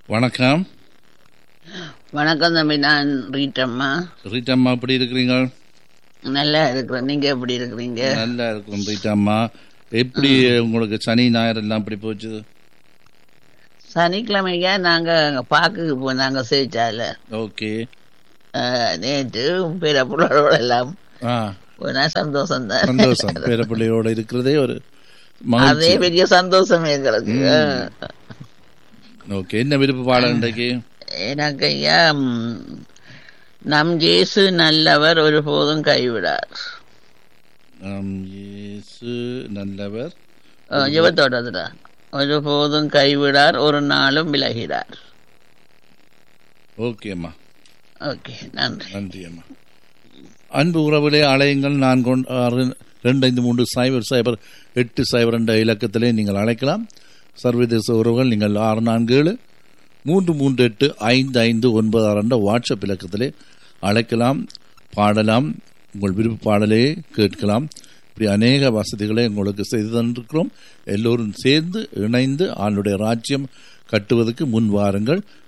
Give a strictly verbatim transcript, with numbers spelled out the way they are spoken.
வணக்கம். வணக்கம் தம்பி, நான் ரீட்டம்மா. ரீட்டம்மா எப்படி இருக்கிறீங்க? நல்லா இருக்கிறேன், நீங்க எப்படி இருக்கிறீங்க? நல்லா இருக்கும் ரீட்டம்மா. எப்படி உங்களுக்கு சனி ஞாயிறு எல்லாம் எப்படி போச்சு? சனிக்கிழமையா நாங்க பாக்குக்கு போனாங்க சேச்சால. ஓகே. நேற்று பிற பிள்ளைகளோட எல்லாம் போனா சந்தோஷம் தான். சந்தோஷம், பிற பிள்ளையோட இருக்கிறதே ஒரு அதே பெரிய சந்தோஷம் எங்களுக்கு. ஓகே, என்ன விருப்ப பாடம் இன்றைக்கு? எனக்கு ஐயா, நம் இயேசு நல்லவர், ஒருபோதும் கைவிடார். நம் இயேசு நல்லவர், ஜெபத்தோட ஒருபோதும் கைவிடார், ஒரு நாளும் விலகிறார். ஓகே அம்மா. ஓகே, நன்றி. நன்றி அம்மா. அன்பு உறவுகளே, அலையுங்கள். நான் கொண்டு ஆறு ரெண்டு ஐந்து மூன்று சைபர் சைபர் எட்டு சைபர் என்ற இலக்கத்திலே நீங்கள் அழைக்கலாம். சர்வதேச உறவுகள் நீங்கள் ஆறு நான்கு ஏழு மூன்று மூன்று எட்டு ஐந்து ஐந்து ஒன்பது ஆறு என்ற வாட்ஸ்அப் இலக்கத்திலே அழைக்கலாம், பாடலாம், உங்கள் விருப்ப பாடலையே கேட்கலாம். இப்படி அநேக வசதிகளை உங்களுக்கு செய்து தந்திருக்கிறோம். எல்லோரும் சேர்ந்து இணைந்து ஆளுடைய ராஜ்யம் கட்டுவதற்கு முன் வாருங்கள்.